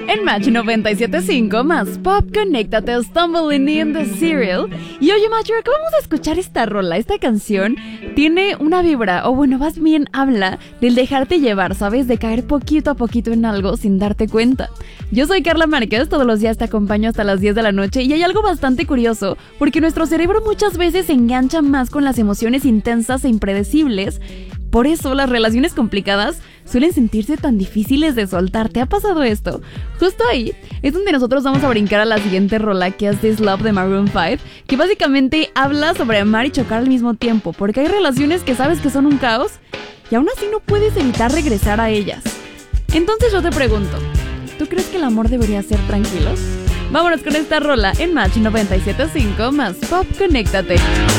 En Match 97.5 más Pop, conéctate, Stumbling in the Serial. Y oye, Match, acabamos de escuchar esta rola. Esta canción tiene una vibra, o bueno, más bien habla del dejarte llevar, ¿sabes? De caer poquito a poquito en algo sin darte cuenta. Yo soy Carla Márquez, todos los días te acompaño hasta las 10 de la noche. Y hay algo bastante curioso, porque nuestro cerebro muchas veces se engancha más con las emociones intensas e impredecibles. Por eso las relaciones complicadas suelen sentirse tan difíciles de soltar. ¿Te ha pasado esto? Justo ahí es donde nosotros vamos a brincar a la siguiente rola, que es This Love de Maroon 5, que básicamente habla sobre amar y chocar al mismo tiempo, porque hay relaciones que sabes que son un caos y aún así no puedes evitar regresar a ellas. Entonces yo te pregunto, ¿tú crees que el amor debería ser tranquilo? Vámonos con esta rola en Match 97.5 más Pop, conéctate.